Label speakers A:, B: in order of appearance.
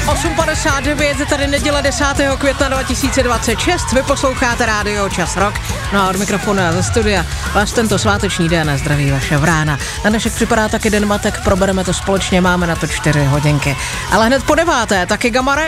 A: 8:59, je tady neděle 10. května 2026, vy posloucháte rádio Čas Rock, no a od mikrofonu a ze studia vás tento sváteční den zdraví vaše Vrána. Na dnešek připadá taky den matek, probereme to společně, máme na to 4 hodinky. Ale hned po 9. taky Gamma Ray.